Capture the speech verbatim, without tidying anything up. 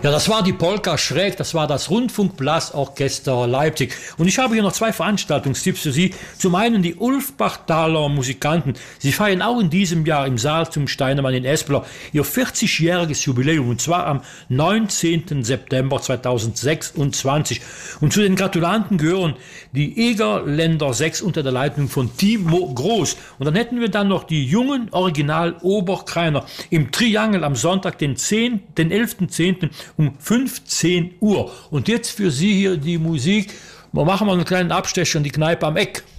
Ja, das war die Polka schräg, das war das Rundfunkblasorchester Leipzig. Und ich habe hier noch zwei Veranstaltungstipps für Sie. Zum einen die Ulfbachtaler Musikanten. Sie feiern auch in diesem Jahr im Saal zum Steinemann in Espler ihr vierzigjähriges Jubiläum, und zwar am neunzehnten September zweitausendsechsundzwanzig. Und zu den Gratulanten gehören die Egerländer sechs unter der Leitung von Timo Groß. Und dann hätten wir dann noch die jungen Original Oberkreiner im Triangel am Sonntag, den zehnten, den elften zehnten um fünfzehn Uhr. Und jetzt für Sie hier die Musik. Wir machen mal einen kleinen Abstecher in die Kneipe am Eck.